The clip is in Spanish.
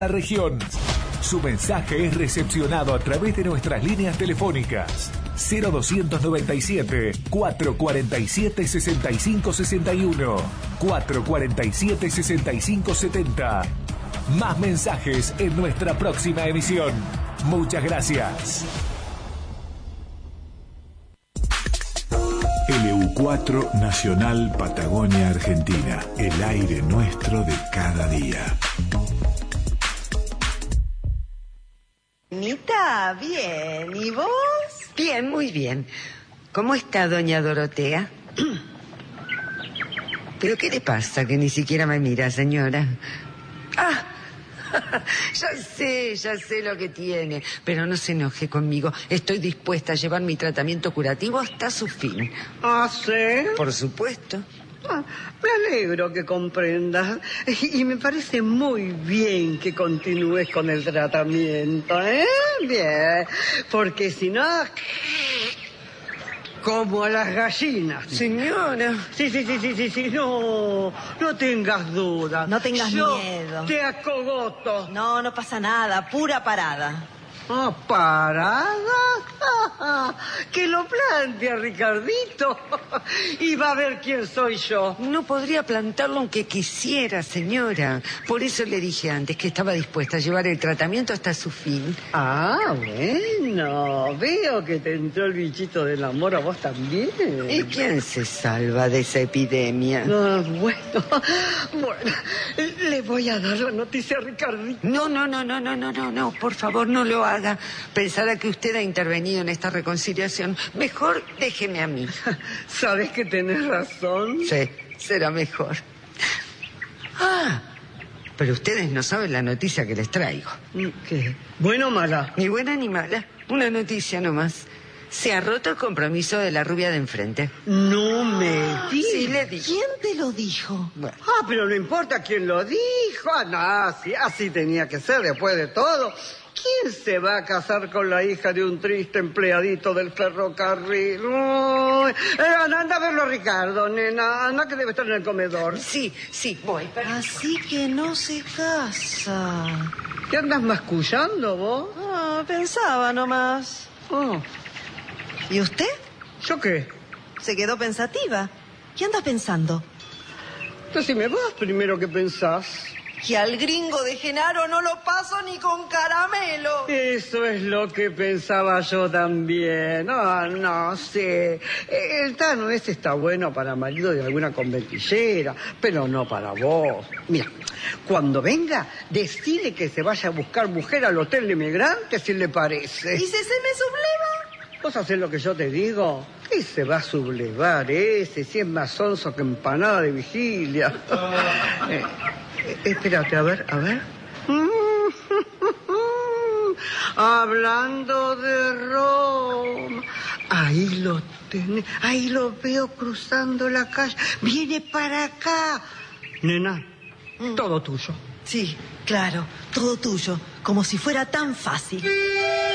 la región. Su mensaje es recepcionado a través de nuestras líneas telefónicas 0297 447 6561, 447 6570. Más mensajes en nuestra próxima emisión. Muchas gracias. LU4 Nacional Patagonia Argentina. El aire nuestro de cada día. Anita, bien. ¿Y vos? Bien, muy bien. ¿Cómo está doña Dorotea? ¿Pero qué le pasa que ni siquiera me mira, señora? Ah, ya sé lo que tiene. Pero no se enoje conmigo. Estoy dispuesta a llevar mi tratamiento curativo hasta su fin. ¿Ah, sí? Por supuesto. Me alegro que comprendas. Y me parece muy bien que continúes con el tratamiento, ¿eh? Bien. Porque si no... como a las gallinas. Señora. Sí. No tengas dudas. No tengas miedo. Te acogoto. No pasa nada. Pura parada. Ah, ¿parada? Que lo plantea Ricardito. Y va a ver quién soy yo. No podría plantarlo aunque quisiera, señora. Por eso le dije antes que estaba dispuesta a llevar el tratamiento hasta su fin. Ah, bueno. Veo que te entró el bichito del amor a vos también. ¿Y quién se salva de esa epidemia? Ah, bueno, le voy a dar la noticia a Ricardito. No, por favor, no lo haga. Pensará que usted ha intervenido en esta reconciliación. Mejor déjeme a mí. ¿Sabes que tenés razón? Sí, será mejor. Ah, pero ustedes no saben la noticia que les traigo. ¿Qué? ¿Buena o mala? Ni buena ni mala. Una noticia nomás. Se ha roto el compromiso de la rubia de enfrente. No me digas. Sí, le dije. ¿Quién te lo dijo? Bueno. Ah, pero no importa quién lo dijo. No, sí, así tenía que ser después de todo. ¿Quién se va a casar con la hija de un triste empleadito del ferrocarril? Anda a verlo, Ricardo, nena. Anda que debe estar en el comedor. Sí, voy. Así que no se casa. ¿Qué andas mascullando vos? Pensaba nomás. Oh, ¿Y usted? ¿yo qué? Se quedó pensativa. ¿Qué anda pensando? Decime vos primero qué pensás. Que al gringo de Genaro no lo paso ni con caramelo. Eso es lo que pensaba yo también. No sé. El Tano ese está bueno para marido de alguna conventillera, pero no para vos. Mira, cuando venga, decile que se vaya a buscar mujer al hotel de inmigrantes, si le parece. ¿Y si se me subleva? ¿Vos hacés lo que yo te digo? ¿Qué se va a sublevar ese? Si es más sonso que empanada de vigilia. Espérate, a ver. Hablando de Roma. Ahí lo tenés. Ahí lo veo cruzando la calle. Viene para acá. Nena, todo tuyo. Sí, claro, todo tuyo. Como si fuera tan fácil.